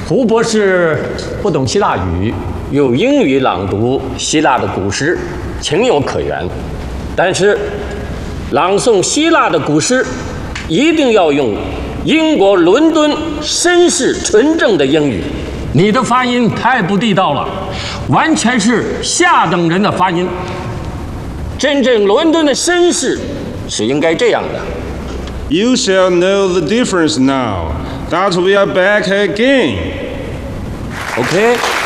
胡博士不懂希腊语，用英语朗读希腊的古诗，情有可原。但是，朗诵希腊的古诗，一定要用英国伦敦绅士纯正的英语。你的发音太不地道了，完全是下等人的发音。真正伦敦的绅士是应该这样的。 You shall know the difference now that we are back again. OK。